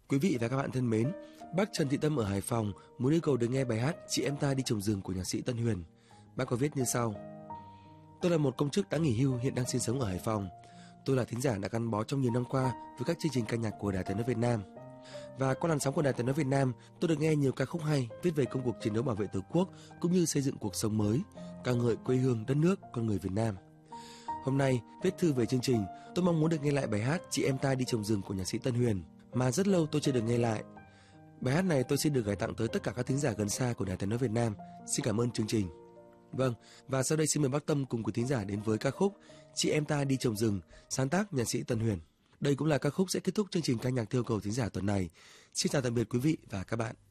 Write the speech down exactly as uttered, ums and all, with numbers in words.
Quý vị và các bạn thân mến, bác Trần Thị Tâm ở Hải Phòng muốn yêu cầu được nghe bài hát Chị Em Ta Đi Trồng Rừng của nhạc sĩ Tân Huyền. Bác có viết như sau: Tôi là một công chức đã nghỉ hưu hiện đang sinh sống ở Hải Phòng. Tôi là thính giả đã gắn bó trong nhiều năm qua với các chương trình ca nhạc của Đài Tiếng nói Việt Nam. Và qua làn sóng của Đài Tiếng nói Việt Nam, tôi được nghe nhiều ca khúc hay viết về công cuộc chiến đấu bảo vệ Tổ quốc cũng như xây dựng cuộc sống mới, ca ngợi quê hương, đất nước, con người Việt Nam. Hôm nay, viết thư về chương trình, tôi mong muốn được nghe lại bài hát Chị Em Ta Đi Trồng Rừng của nhạc sĩ Tân Huyền mà rất lâu tôi chưa được nghe lại. Bài hát này tôi xin được gửi tặng tới tất cả các thính giả gần xa của Đài Tiếng nói Việt Nam. Xin cảm ơn chương trình. Vâng, và sau đây xin mời bác Tâm cùng quý thính giả đến với ca khúc Chị Em Ta Đi Trồng Rừng, sáng tác nhạc sĩ Tân Huyền. Đây cũng là ca khúc sẽ kết thúc chương trình ca nhạc theo cầu thính giả tuần này. Xin chào tạm biệt quý vị và các bạn.